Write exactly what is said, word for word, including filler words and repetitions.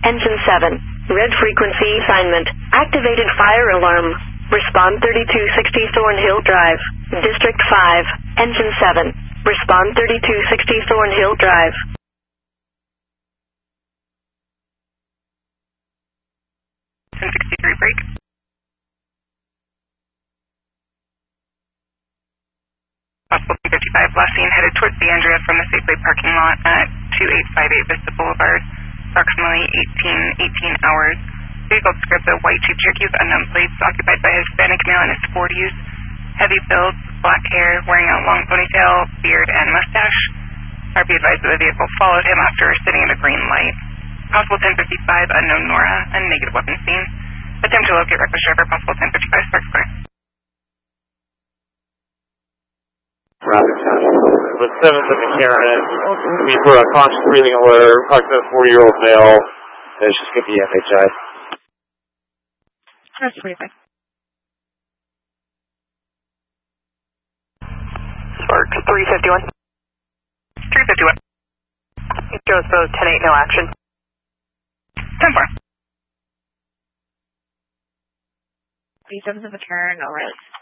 Engine seven. Red frequency assignment. Activated fire alarm. Respond thirty-two sixty Thornhill Drive. District five. Engine seven. Respond thirty-two sixty Thornhill Drive. ten sixty-three break. Possible ten fifty-five, last seen headed towards the Andrea from the Safeway parking lot at two eight five eight Vista Boulevard, approximately eighteen eighteen hours. Vehicle described a white Jeep Cherokee with unknown plates, occupied by a Hispanic male in his forties, heavy build, black hair, wearing a long ponytail, beard, and mustache. R P advised that the vehicle followed him after sitting at a green light. Possible ten fifty-five, unknown Nora, a negative weapon scene. Attempt to locate reckless driver, possible ten fifty-five, sparks clear. Rapid Township. With seventh of McCarran, we for a conscious breathing alert, approximate forty-year-old male. It's just going to be M H I. That's briefing. Spark three fifty-one. three fifty-one. Joe's Boat ten eight, no action. ten four. B seventh of McCarran, alright.